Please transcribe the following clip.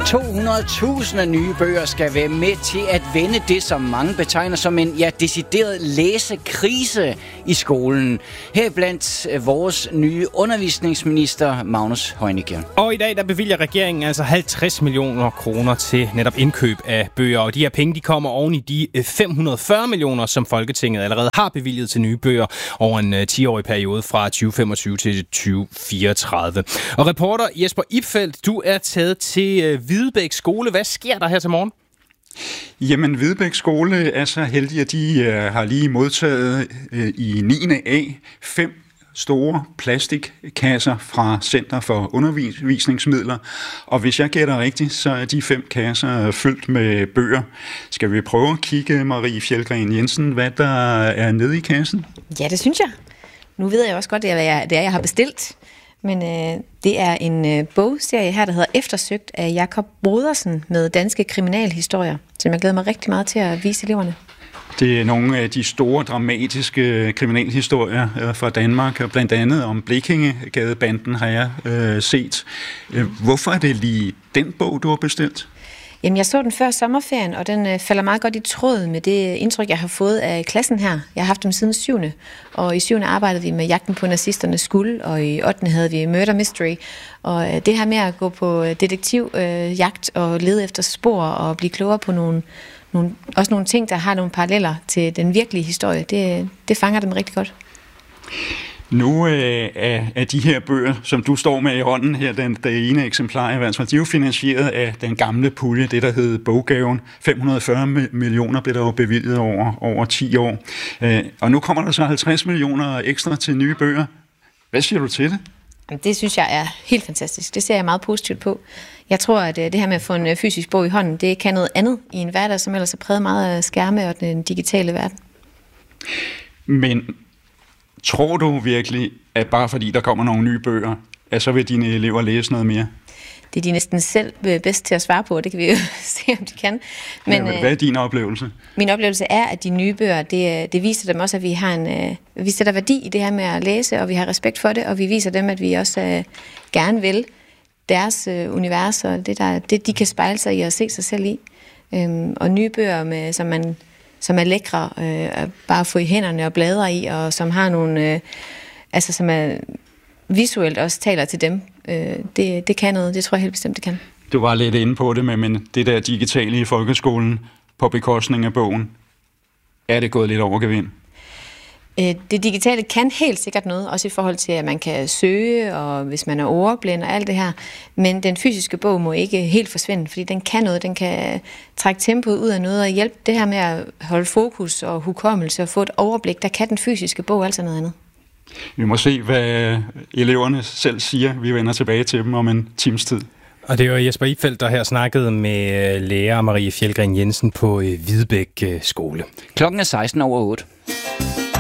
200.000 nye bøger skal være med til at vende det, som mange betegner som en decideret læsekrise i skolen. Heriblandt vores nye undervisningsminister, Magnus Heunicke. Og i dag der bevilger regeringen altså 50 millioner kroner til netop indkøb af bøger. Og de her penge de kommer oven i de 540 millioner, som Folketinget allerede har bevilget til nye bøger over en 10-årig periode fra 2025 til 2034. Og reporter Jesper Ipfeldt, du er taget til Hvidebæk Skole. Hvad sker der her til morgen? Jamen, Hvidebæk Skole er så heldige, at de har lige modtaget i 9. A 5 store plastikkasser fra Center for Undervisningsmidler. Og hvis jeg gætter rigtigt, så er de 5 kasser fyldt med bøger. Skal vi prøve at kigge, Marie Fjeldgren Jensen, hvad der er nede i kassen? Ja, det synes jeg. Nu ved jeg også godt, hvad jeg har bestilt. Men det er en bogserie her, der hedder Eftersøgt af Jakob Brodersen med danske kriminalhistorier, som jeg glæder mig rigtig meget til at vise eleverne. Det er nogle af de store, dramatiske kriminalhistorier fra Danmark, og blandt andet om Blekingegadebanden har jeg set. Hvorfor er det lige den bog, du har bestilt? Jamen, jeg så den før sommerferien, og den falder meget godt i tråd med det indtryk, jeg har fået af klassen her. Jeg har haft dem siden 7. Og i 7. arbejdede vi med Jagten på nazisternes skuld, og i 8. havde vi Murder Mystery. Og det her med at gå på detektivjagt og lede efter spor og blive klogere på nogle ting, der har nogle paralleller til den virkelige historie, det fanger dem rigtig godt. Nu er de her bøger, som du står med i hånden her, det ene eksemplar i hvert fald, de er jo finansieret af den gamle pulje, det der hed boggaven. 540 millioner blev der jo bevilget over 10 år. Og nu kommer der så 50 millioner ekstra til nye bøger. Hvad siger du til det? Det synes jeg er helt fantastisk. Det ser jeg meget positivt på. Jeg tror, at det her med at få en fysisk bog i hånden, det kan noget andet i en hverdag, som ellers er præget meget af skærme og den digitale verden. Men tror du virkelig, at bare fordi der kommer nogle nye bøger, at så vil dine elever læse noget mere? Det er de næsten selv bedst til at svare på, og det kan vi jo se, om de kan. Men hvad er din oplevelse? Min oplevelse er, at de nye bøger, det viser dem også, at vi sætter værdi i det her med at læse, og vi har respekt for det, og vi viser dem, at vi også gerne vil deres univers, og det de kan spejle sig i og se sig selv i. Og nye bøger, som er lækre, bare at få i hænderne og bladre i, og som har nogle, som er visuelt også taler til dem. Det kan noget, det tror jeg helt bestemt, det kan. Du var lidt inde på det, men det der digitale i folkeskolen på bekostning af bogen, er det gået lidt over gevind? Det digitale kan helt sikkert noget, også i forhold til, at man kan søge, og hvis man er ordblind og alt det her. Men den fysiske bog må ikke helt forsvinde, fordi den kan noget. Den kan trække tempoet ud af noget og hjælpe det her med at holde fokus og hukommelse og få et overblik. Der kan den fysiske bog altså noget andet. Vi må se, hvad eleverne selv siger. Vi vender tilbage til dem om en times tid. Og det var Jesper Ipfeldt, der her snakkede med lærer Marie Fjeldgren Jensen på Hvidebæk Skole. Klokken er 16:08.